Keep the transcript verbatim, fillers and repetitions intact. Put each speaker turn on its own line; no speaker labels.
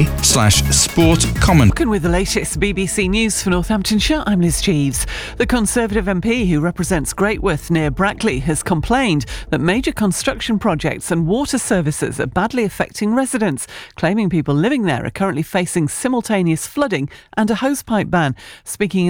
slash sport comment.
And with the latest B B C News for Northamptonshire, I'm Liz Jeeves. The Conservative M P who represents Greatworth near Brackley has complained that major construction projects and water services are badly affecting residents, claiming people living there are currently facing simultaneous flooding and a hosepipe ban. Speaking